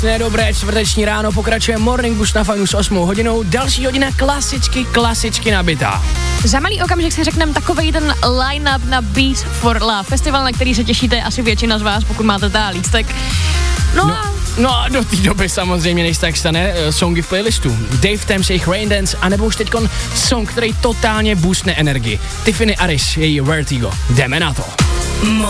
Dobré čtvrteční ráno, pokračuje Morning Boost na Fajnu s 8 hodinou, další hodina klasicky nabitá. Za malý okamžik si řekneme takovej ten line-up na Beat for Love, festival, na který se těšíte asi většina z vás, pokud máte teda lístek. No a do té doby samozřejmě, než tak stane, songy v playlistu. Dave Thames, jejich Rain Dance, anebo už teďkon song, který totálně boostne energii. Tiffany Aris, její Vertigo. Jdeme na to.